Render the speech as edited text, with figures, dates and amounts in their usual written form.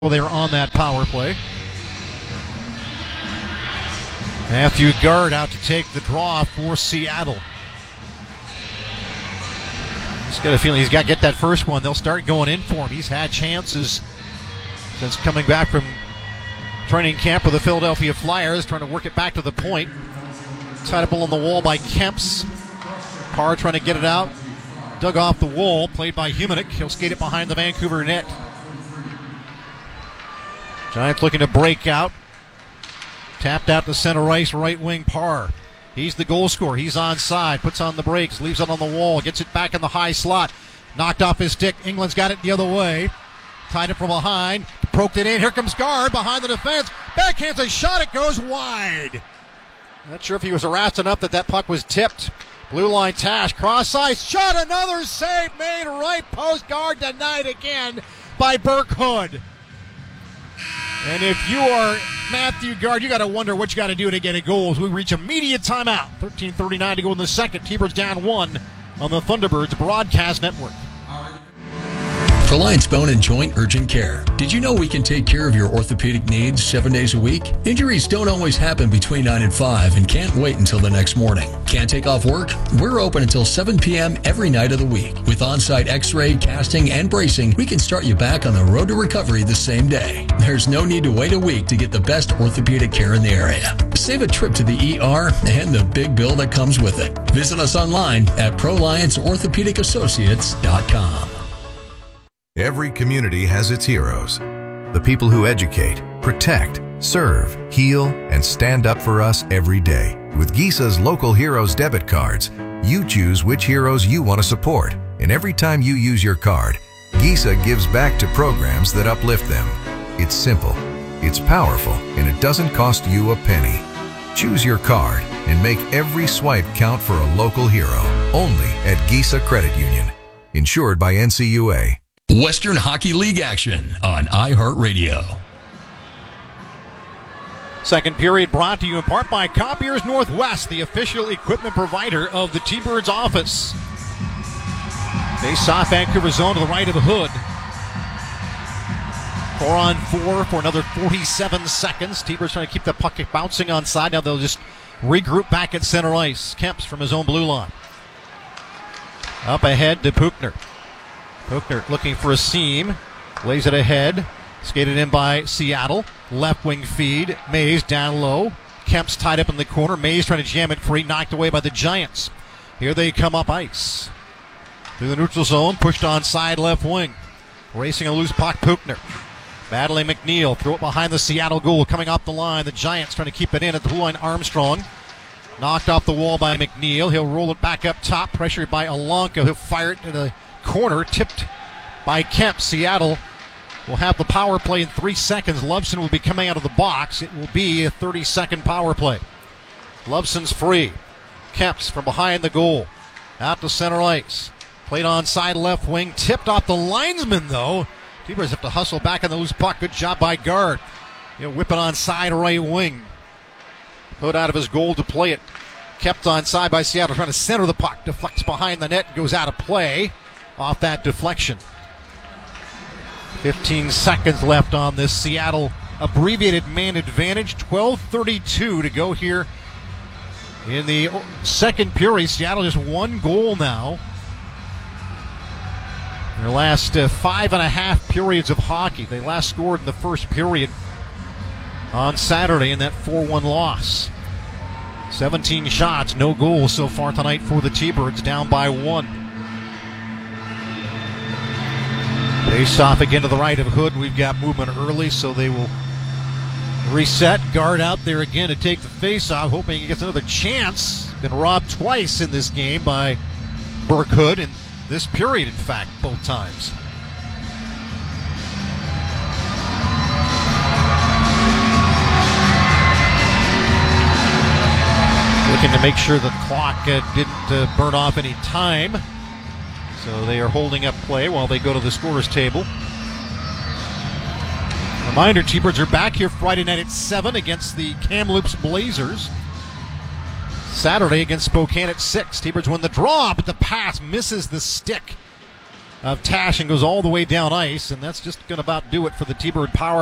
They're on that power play. Matthew Guard out to take the draw for Seattle. He's got a feeling he's got to get that first one. They'll start going in for him. He's had chances since coming back from training camp with the Philadelphia Flyers, trying to work it back to the point. Tied up on the wall by Kemps. Parr trying to get it out. Dug off the wall, played by Humanick. He'll skate it behind the Vancouver net. Giants looking to break out. Tapped out to center ice, right wing Parr. He's the goal scorer. He's onside. Puts on the brakes. Leaves it on the wall. Gets it back in the high slot. Knocked off his stick. England's got it the other way. Tied it from behind. Poked it in. Here comes Guard behind the defense. Backhands a shot. It goes wide. Not sure if he was harassed enough that puck was tipped. Blue line Tash. Cross ice. Shot. Another save made. Right post. Guard denied again by Burke Hood. And if you are Matthew Guard, you got to wonder what you got to do to get a goal as we reach immediate timeout. 13:39 to go in the second. T-Birds down 1 on the Thunderbirds Broadcast Network. Reliance Bone and Joint Urgent Care. Did you know we can take care of your orthopedic needs 7 days a week? Injuries don't always happen between 9 and 5 and can't wait until the next morning. Can't take off work? We're open until 7 p.m. every night of the week. With on-site x-ray, casting, and bracing, we can start you back on the road to recovery the same day. There's no need to wait a week to get the best orthopedic care in the area. Save a trip to the ER and the big bill that comes with it. Visit us online at ProLianceOrthopedicAssociates.com. Every community has its heroes. The people who educate, protect, serve, heal, and stand up for us every day. With Gisa's Local Heroes debit cards, you choose which heroes you want to support. And every time you use your card, Gisa gives back to programs that uplift them. It's simple, it's powerful, and it doesn't cost you a penny. Choose your card and make every swipe count for a local hero. Only at Gisa Credit Union. Insured by NCUA. Western Hockey League action on iHeartRadio. Second period brought to you in part by Copiers Northwest, the official equipment provider of the T-Birds office. Face off Vancouver zone to the right of the Hood. 4-on-4 for another 47 seconds. T-Birds trying to keep the puck bouncing on side. Now they'll just regroup back at center ice. Kemps from his own blue line. Up ahead to Puchner. Puchner looking for a seam. Lays it ahead. Skated in by Seattle. Left wing feed. Mays down low. Kemp's tied up in the corner. Mays trying to jam it free. Knocked away by the Giants. Here they come up ice. Through the neutral zone. Pushed on side left wing. Racing a loose puck. Puchner. Battling McNeil. Throw it behind the Seattle goal. Coming off the line. The Giants trying to keep it in at the blue line. Armstrong. Knocked off the wall by McNeil. He'll roll it back up top. Pressured by Alonka. He'll fire it to the corner, tipped by Kemp. Seattle will have the power play in 3 seconds. Loveson will be coming out of the box. It will be a 30-second power play. Loveson's free. Kemp's from behind the goal. Out to center ice. Played on side left wing. Tipped off the linesman, though. T-Birds have to hustle back on the loose puck. Good job by Guard. He'll whip it on side right wing. Put out of his goal to play it. Kept on side by Seattle, trying to center the puck. Deflects behind the net. Goes out of play. Off that deflection. 15 seconds left on this Seattle abbreviated man advantage. 12:32 to go here in the second period. Seattle just one goal now. Their last 5.5 periods of hockey. They last scored in the first period on Saturday in that 4-1 loss. 17 shots, no goals so far tonight for the T-Birds, down by 1. Face off again to the right of Hood. We've got movement early, so they will reset. Guard out there again to take the face off, hoping he gets another chance. Been robbed twice in this game by Burke Hood, in this period, in fact, both times. Looking to make sure the clock didn't burn off any time. So they are holding up play while they go to the scorer's table. Reminder, T-Birds are back here Friday night at 7 against the Kamloops Blazers. Saturday against Spokane at 6. T-Birds win the draw, but the pass misses the stick of Tash and goes all the way down ice, and that's just going to about do it for the T-Bird Power